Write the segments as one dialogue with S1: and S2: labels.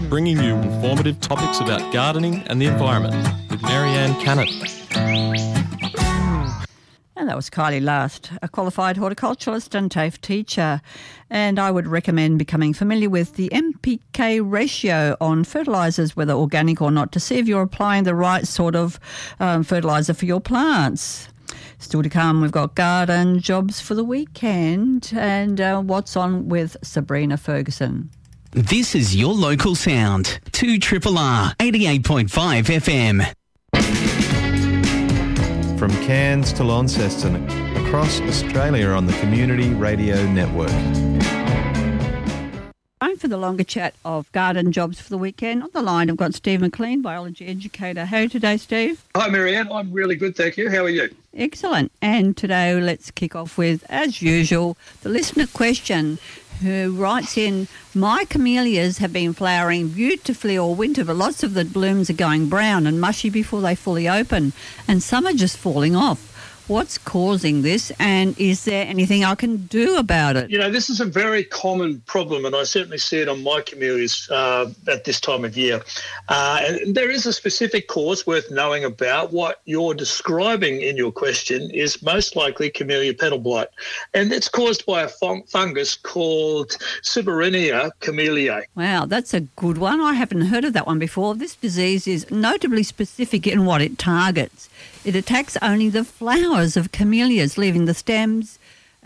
S1: bringing you informative topics about gardening and the environment with Marianne Cannon.
S2: And that was Kylie Last, a qualified horticulturalist and TAFE teacher. And I would recommend becoming familiar with the NPK ratio on fertilisers, whether organic or not, to see if you're applying the right sort of fertiliser for your plants. Still to come, we've got garden jobs for the weekend and what's on with Sabrina Ferguson.
S3: This is your local sound, 2RRR 88.5 FM.
S4: From Cairns to Launceston, across Australia on the Community Radio Network.
S2: Time for the longer chat of garden jobs for the weekend. On the line, I've got Steve McLean, biology educator. How are you today, Steve?
S5: Hi, Marianne. I'm really good, thank you. How are you?
S2: Excellent. And today, let's kick off with, as usual, the listener question, who writes in, my camellias have been flowering beautifully all winter, but lots of the blooms are going brown and mushy before they fully open, and some are just falling off. What's causing this, and is there anything I can do about it?
S5: You know, this is a very common problem, and I certainly see it on my camellias at this time of year. And there is a specific cause worth knowing about. What you're describing in your question is most likely camellia petal blight, and it's caused by a fungus called Sibirenia camelliae.
S2: Wow, that's a good one. I haven't heard of that one before. This disease is notably specific in what it targets. It attacks only the flowers of camellias, leaving the stems,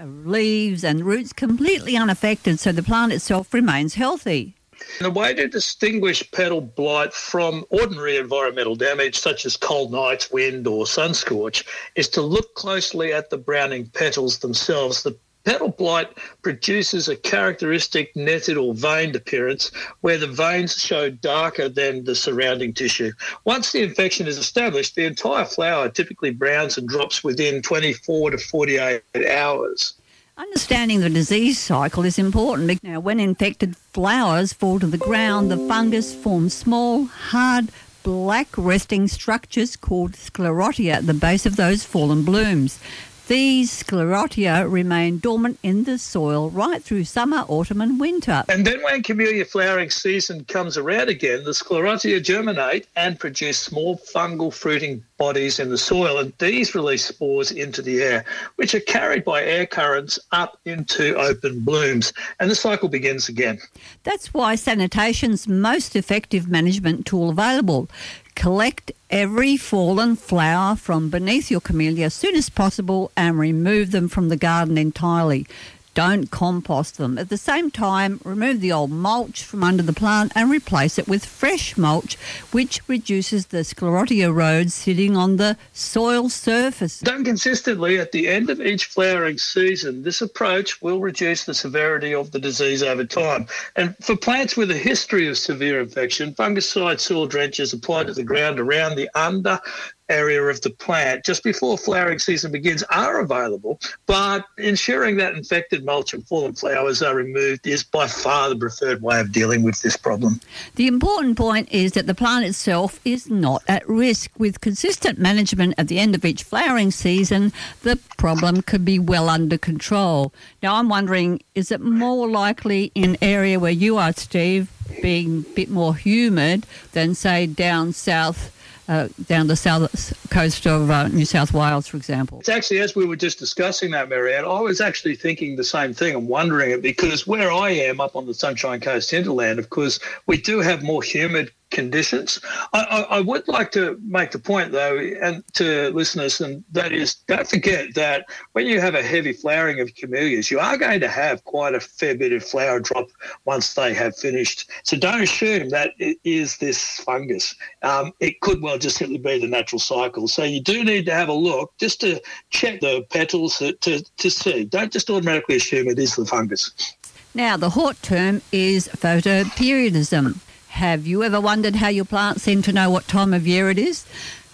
S2: leaves and roots completely unaffected, so the plant itself remains healthy.
S5: And the way to distinguish petal blight from ordinary environmental damage, such as cold nights, wind or sun scorch, is to look closely at the browning petals themselves. The petal blight produces a characteristic netted or veined appearance where the veins show darker than the surrounding tissue. Once the infection is established, the entire flower typically browns and drops within 24 to 48 hours.
S2: Understanding the disease cycle is important. Now, when infected flowers fall to the ground, the fungus forms small, hard, black resting structures called sclerotia at the base of those fallen blooms. These sclerotia remain dormant in the soil right through summer, autumn and winter.
S5: And then when camellia flowering season comes around again, the sclerotia germinate and produce small fungal fruiting bodies in the soil, and these release spores into the air, which are carried by air currents up into open blooms, and the cycle begins again.
S2: That's why sanitation's most effective management tool available. Collect every fallen flower from beneath your camellia as soon as possible and remove them from the garden entirely. Don't compost them. At the same time, remove the old mulch from under the plant and replace it with fresh mulch, which reduces the sclerotia rods sitting on the soil surface.
S5: Done consistently at the end of each flowering season, this approach will reduce the severity of the disease over time. And for plants with a history of severe infection, fungicide soil drenches applied to the ground around the under area of the plant just before flowering season begins are available, but ensuring that infected mulch and fallen flowers are removed is by far the preferred way of dealing with this problem.
S2: The important point is that the plant itself is not at risk. With consistent management at the end of each flowering season, the problem could be well under control. Now, I'm wondering, is it more likely in an area where you are, Steve, being a bit more humid than, say, down south, down the south coast of New South Wales, for example?
S5: It's actually, as we were just discussing that, Marianne, I was actually thinking the same thing and wondering it, because where I am up on the Sunshine Coast hinterland, of course, we do have more humid conditions. I would like to make the point, though, and to listeners, and that is, don't forget that when you have a heavy flowering of camellias, you are going to have quite a fair bit of flower drop once they have finished. So don't assume that it is this fungus. It could well just simply be the natural cycle. So you do need to have a look just to check the petals to see. Don't just automatically assume it is the fungus.
S2: Now, the hort term is photoperiodism. Have you ever wondered how your plants seem to know what time of year it is?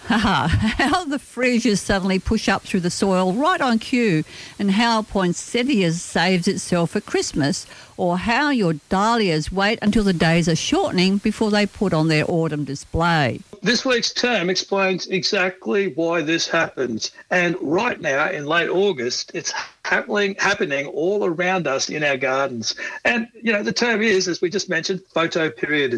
S2: How the freesias suddenly push up through the soil right on cue, and how poinsettias saves itself for Christmas, or how your dahlias wait until the days are shortening before they put on their autumn display.
S5: This week's term explains exactly why this happens. And right now, in late August, it's happening all around us in our gardens. And, you know, the term is, as we just mentioned, photoperiodism.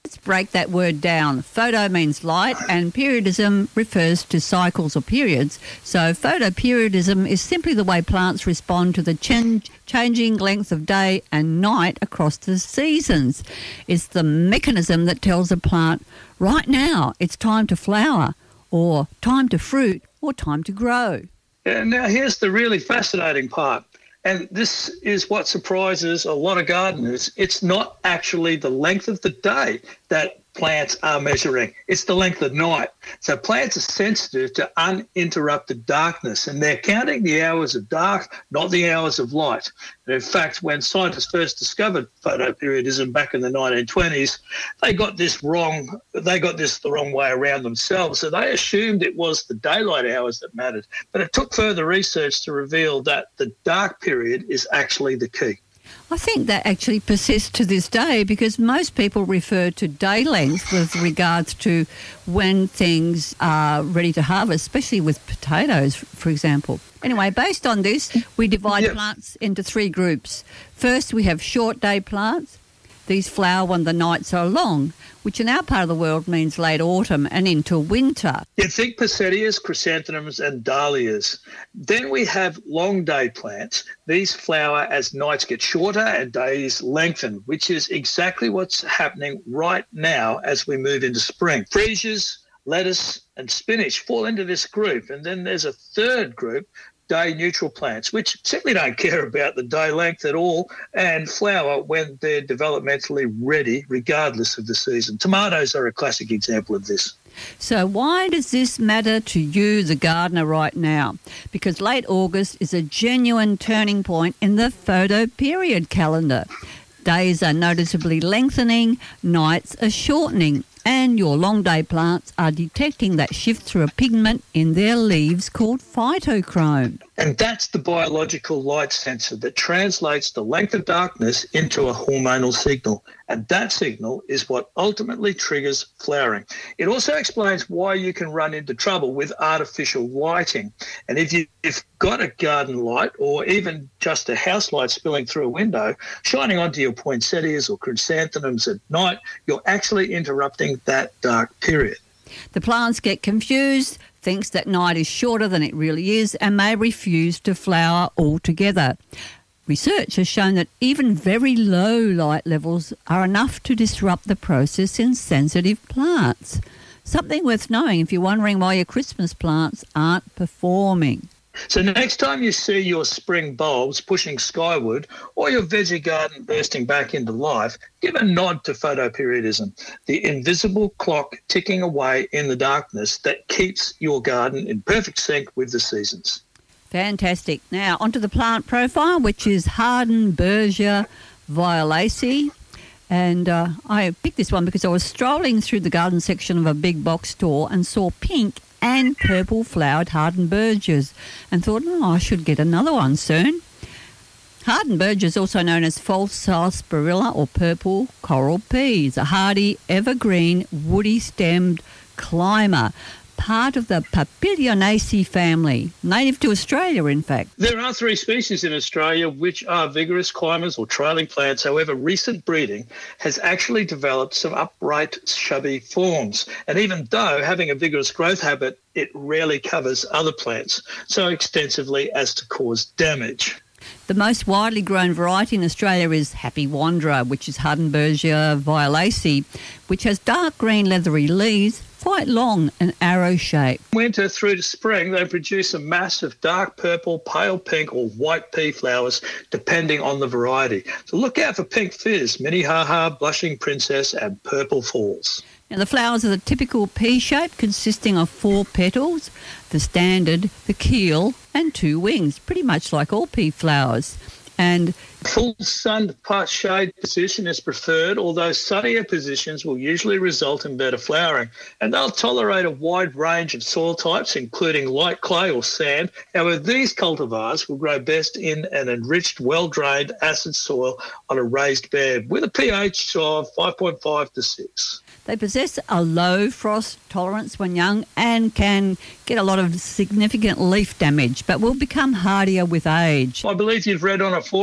S2: Let's break that word down. Photo means light and periodism refers to cycles or periods. So photoperiodism is simply the way plants respond to the changing length of day and night across the seasons. It's the mechanism that tells a plant, right now it's time to flower, or time to fruit, or time to grow.
S5: And now here's the really fascinating part. And this is what surprises a lot of gardeners. It's not actually the length of the day that plants are measuring. It's the length of night. So plants are sensitive to uninterrupted darkness, and they're counting the hours of dark, not the hours of light. And in fact, when scientists first discovered photoperiodism back in the 1920s, they got this wrong. They got this the wrong way around themselves. So they assumed it was the daylight hours that mattered. But it took further research to reveal that the dark period is actually the key.
S2: I think that actually persists to this day because most people refer to day length with regards to when things are ready to harvest, especially with potatoes, for example. Anyway, based on this, we divide plants into three groups. First, we have short day plants. These flower when the nights are long, which in our part of the world means late autumn and into winter.
S5: You think poinsettias, chrysanthemums and dahlias. Then we have long day plants. These flower as nights get shorter and days lengthen, which is exactly what's happening right now as we move into spring. Freesias, lettuce and spinach fall into this group. And then there's a third group, day neutral plants, which simply don't care about the day length at all and flower when they're developmentally ready, regardless of the season. Tomatoes are a classic example of this.
S2: So why does this matter to you, the gardener, right now? Because late August is a genuine turning point in the photoperiod calendar. Days are noticeably lengthening, nights are shortening, and your long day plants are detecting that shift through a pigment in their leaves called phytochrome.
S5: And that's the biological light sensor that translates the length of darkness into a hormonal signal. And that signal is what ultimately triggers flowering. It also explains why you can run into trouble with artificial lighting. And if you've got a garden light or even just a house light spilling through a window, shining onto your poinsettias or chrysanthemums at night, you're actually interrupting that dark period.
S2: The plants get confused, thinks that night is shorter than it really is, and may refuse to flower altogether. Research has shown that even very low light levels are enough to disrupt the process in sensitive plants. Something worth knowing if you're wondering why your Christmas plants aren't performing.
S5: So next time you see your spring bulbs pushing skyward or your veggie garden bursting back into life, give a nod to photoperiodism, the invisible clock ticking away in the darkness that keeps your garden in perfect sync with the seasons.
S2: Fantastic. Now, onto the plant profile, which is Hardenbergia violacea. And I picked this one because I was strolling through the garden section of a big box store and saw pink and purple flowered Hardenbergias and thought, I should get another one soon. Hardenbergia is also known as false sarsaparilla or purple coral peas, a hardy, evergreen, woody-stemmed climber, part of the Papilionaceae family, native to Australia, in fact.
S5: There are 3 species in Australia which are vigorous climbers or trailing plants. However, recent breeding has actually developed some upright, chubby forms. And even though having a vigorous growth habit, it rarely covers other plants so extensively as to cause damage.
S2: The most widely grown variety in Australia is Happy Wanderer, which is Hardenbergia violacea, which has dark green leathery leaves, quite long and arrow-shaped.
S5: Winter through to spring, they produce a mass of dark purple, pale pink or white pea flowers, depending on the variety. So look out for pink fizz, Minnehaha, blushing princess and purple falls.
S2: Now, the flowers are the typical pea shape consisting of 4 petals, the standard, the keel and 2 wings, pretty much like all pea flowers. And
S5: full sun part shade position is preferred, although sunnier positions will usually result in better flowering. And they'll tolerate a wide range of soil types, including light clay or sand. However, these cultivars will grow best in an enriched, well-drained, acid soil on a raised bed with a pH of 5.5 to 6.
S2: They possess a low frost tolerance when young and can get a lot of significant leaf damage, but will become hardier with age.
S5: I believe you've read on a forum on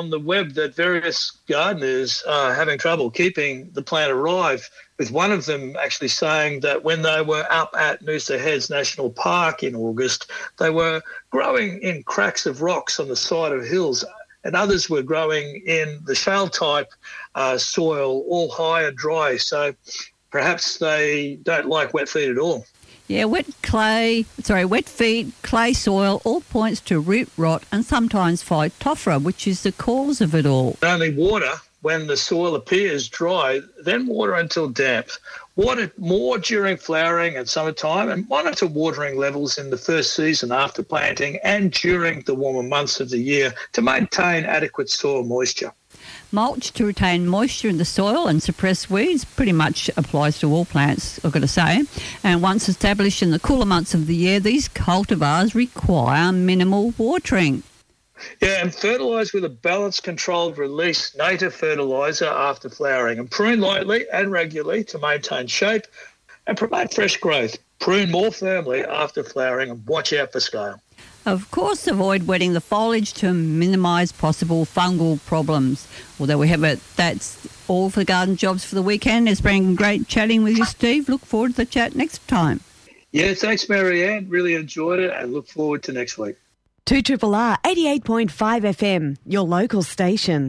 S5: on the web that various gardeners are having trouble keeping the plant alive, with one of them actually saying that when they were up at Noosa Heads National Park in August, they were growing in cracks of rocks on the side of hills, and others were growing in the shale-type soil, all high and dry. So perhaps they don't like wet feet at all.
S2: Yeah, wet feet, clay soil, all points to root rot and sometimes phytophthora, which is the cause of it all.
S5: Only water when the soil appears dry, then water until damp. Water more during flowering and summertime, and monitor watering levels in the first season after planting and during the warmer months of the year to maintain adequate soil moisture.
S2: Mulch to retain moisture in the soil and suppress weeds pretty much applies to all plants, I've got to say. And once established in the cooler months of the year, these cultivars require minimal watering.
S5: Yeah, and fertilise with a balanced, controlled release native fertiliser after flowering, and prune lightly and regularly to maintain shape and promote fresh growth. Prune more firmly after flowering and watch out for scale.
S2: Of course, avoid wetting the foliage to minimise possible fungal problems. Although we have it, that's all for Garden Jobs for the weekend. It's been great chatting with you, Steve. Look forward to the chat next time.
S5: Yeah, thanks, Marianne. Really enjoyed it and look forward to next week.
S6: 2RRR 88.5 FM, your local station.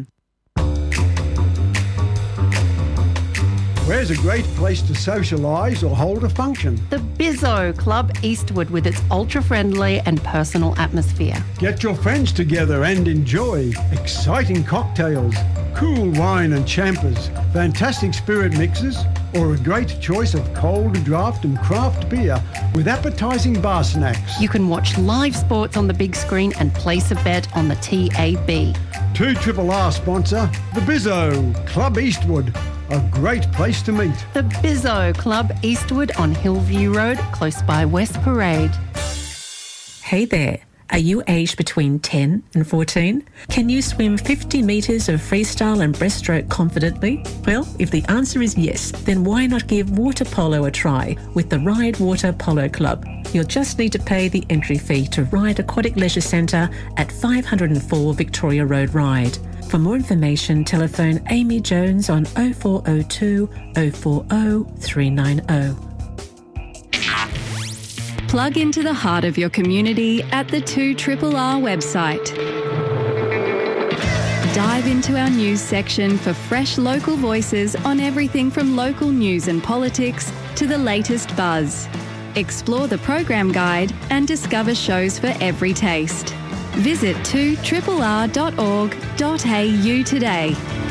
S7: Where's a great place to socialise or hold a function?
S8: The Bizzo Club Eastwood with its ultra-friendly and personal atmosphere.
S7: Get your friends together and enjoy exciting cocktails, cool wine and champers, fantastic spirit mixes, or a great choice of cold draft and craft beer with appetising bar snacks.
S8: You can watch live sports on the big screen and place a bet on the TAB.
S7: 2RRR sponsor, the Bizzo Club Eastwood. A great place to meet.
S8: The Bizzo Club Eastwood on Hillview Road, close by West Parade.
S9: Hey there. Are you aged between 10 and 14? Can you swim 50 metres of freestyle and breaststroke confidently? Well, if the answer is yes, then why not give water polo a try with the Ride Water Polo Club? You'll just need to pay the entry fee to Ride Aquatic Leisure Centre at 504 Victoria Road Ride. For more information, telephone Amy Jones on 0402 040 390.
S10: Plug into the heart of your community at the 2RRR website. Dive into our news section for fresh local voices on everything from local news and politics to the latest buzz. Explore the program guide and discover shows for every taste. Visit 2RRR.org.au today.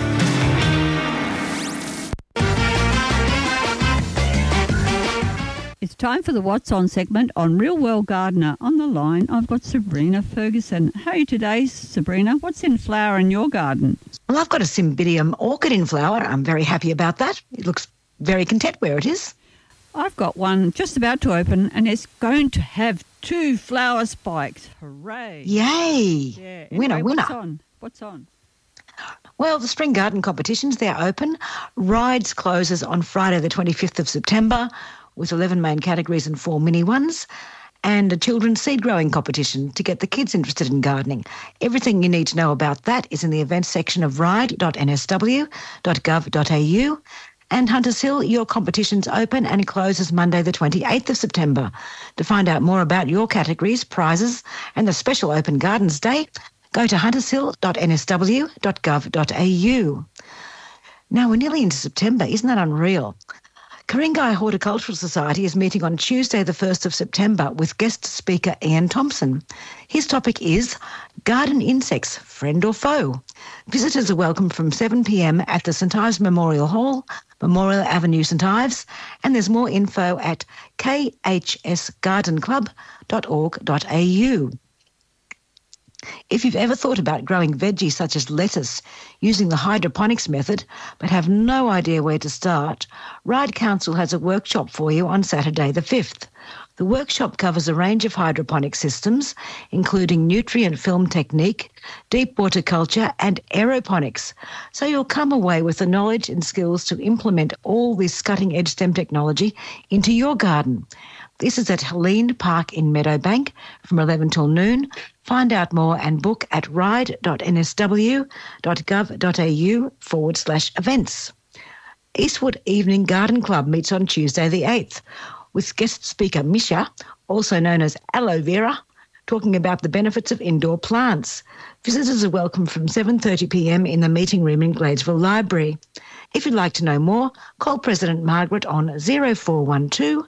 S2: It's time for the What's On segment on Real World Gardener. On the line, I've got Sabrina Ferguson. How are you today, Sabrina? What's in flower in your garden?
S11: Well, I've got a Cymbidium orchid in flower. I'm very happy about that. It looks very content where it is.
S2: I've got one just about to open, and it's going to have 2 flower spikes. Hooray!
S11: Yay!
S2: Yeah. Anyway,
S11: winner.
S2: What's on?
S11: Well, the spring garden competitions, they're open. Rides closes on Friday the 25th of September with 11 main categories and 4 mini ones, and a children's seed growing competition to get the kids interested in gardening. Everything you need to know about that is in the events section of ride.nsw.gov.au. And Hunters Hill, your competition's open and closes Monday the 28th of September. To find out more about your categories, prizes and the special Open Gardens Day, go to huntershill.nsw.gov.au. Now, we're nearly into September. Isn't that unreal? Ku-ring-gai Horticultural Society is meeting on Tuesday the 1st of September with guest speaker Ian Thompson. His topic is Garden Insects, Friend or Foe? Visitors are welcome from 7 p.m. at the St Ives Memorial Hall, Memorial Avenue, St Ives, and there's more info at khsgardenclub.org.au. If you've ever thought about growing veggies such as lettuce using the hydroponics method but have no idea where to start, Ride Council has a workshop for you on Saturday the 5th. The workshop covers a range of hydroponic systems, including nutrient film technique, deep water culture and aeroponics. So you'll come away with the knowledge and skills to implement all this cutting-edge STEM technology into your garden. This is at Helene Park in Meadowbank from 11 till noon. Find out more and book at ride.nsw.gov.au/events. Eastwood Evening Garden Club meets on Tuesday the 8th with guest speaker Misha, also known as Aloe Vera, talking about the benefits of indoor plants. Visitors are welcome from 7:30 p.m. in the meeting room in Gladesville Library. If you'd like to know more, call President Margaret on 0412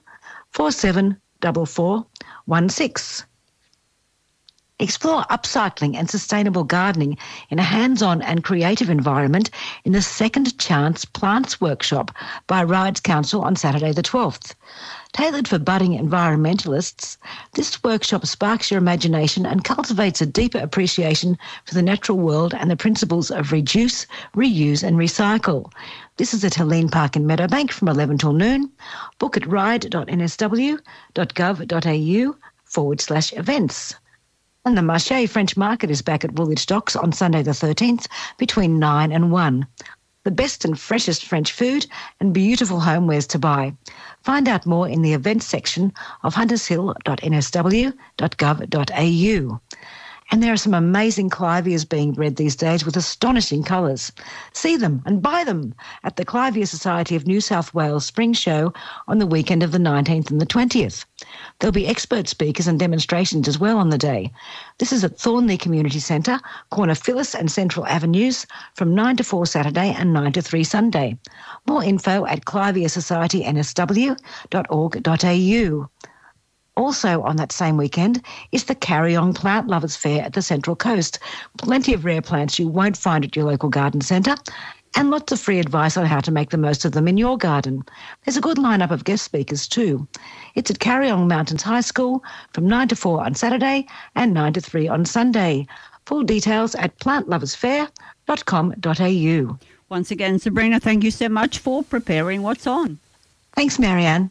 S11: 474416. Explore upcycling and sustainable gardening in a hands-on and creative environment in the Second Chance Plants Workshop by Rides Council on Saturday the 12th. Tailored for budding environmentalists, this workshop sparks your imagination and cultivates a deeper appreciation for the natural world and the principles of reduce, reuse and recycle. This is at Helene Park in Meadowbank from 11 till noon. Book at ride.nsw.gov.au/events. And the Marché French Market is back at Woolwich Docks on Sunday the 13th between 9 and 1. The best and freshest French food and beautiful homewares to buy. Find out more in the events section of huntershill.nsw.gov.au. And there are some amazing Clivias being bred these days with astonishing colours. See them and buy them at the Clivia Society of New South Wales Spring Show on the weekend of the 19th and the 20th. There'll be expert speakers and demonstrations as well on the day. This is at Thornley Community Centre, corner Phyllis and Central Avenues, from 9 to 4 Saturday and 9 to 3 Sunday. More info at cliviasocietynsw.org.au. Also on that same weekend is the Carry On Plant Lovers Fair at the Central Coast. Plenty of rare plants you won't find at your local garden centre and lots of free advice on how to make the most of them in your garden. There's a good lineup of guest speakers too. It's at Carry On Mountains High School from 9 to 4 on Saturday and 9 to 3 on Sunday. Full details at plantloversfair.com.au.
S2: Once again, Sabrina, thank you so much for preparing What's On.
S11: Thanks, Marianne.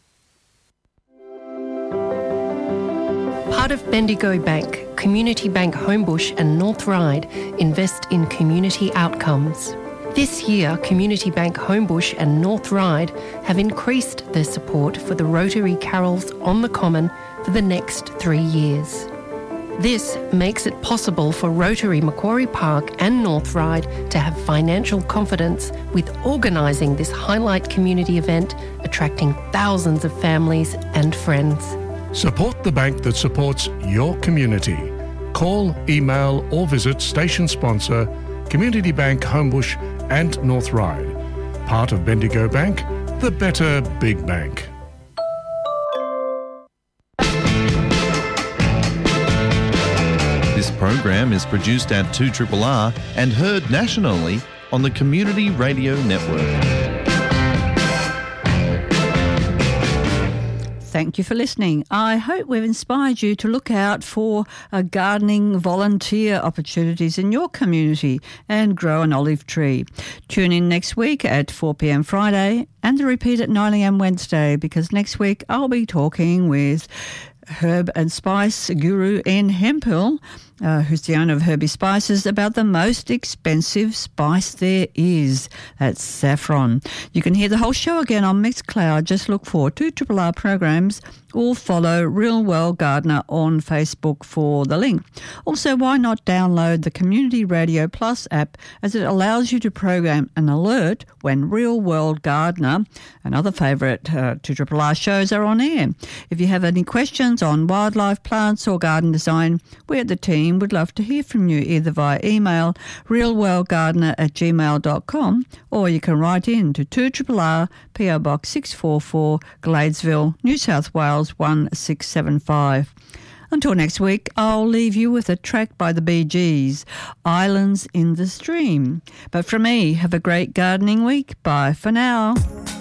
S8: Part of Bendigo Bank, Community Bank Homebush and North Ryde invest in community outcomes. This year, Community Bank Homebush and North Ryde have increased their support for the Rotary Carols on the Common for the next 3 years. This makes it possible for Rotary Macquarie Park and North Ryde to have financial confidence with organising this highlight community event, attracting thousands of families and friends.
S12: Support the bank that supports your community. Call, email or visit station sponsor Community Bank Homebush and North Ryde. Part of Bendigo Bank, the better big bank.
S4: This program is produced at 2RRR and heard nationally on the Community Radio Network.
S2: Thank you for listening. I hope we've inspired you to look out for gardening volunteer opportunities in your community and grow an olive tree. Tune in next week at 4 p.m. Friday and the repeat at 9 a.m. Wednesday, because next week I'll be talking with herb and spice guru Ian Hemphill, who's the owner of Herbie Spices, about the most expensive spice there is. That's saffron. You can hear the whole show again on Mixcloud. Just look for 2RRR programs or follow Real World Gardener on Facebook for the link. Also, why not download the Community Radio Plus app, as it allows you to program an alert when Real World Gardener and other favourite 2RRR shows are on air. If you have any questions on wildlife, plants or garden design, we at the team would love to hear from you, either via email realworldgardener@gmail.com, or you can write in to 2RRR PO Box 644 Gladesville, New South Wales 1675. Until next week, I'll leave you with a track by the Bee Gees, Islands in the Stream. But from me, have a great gardening week. Bye for now.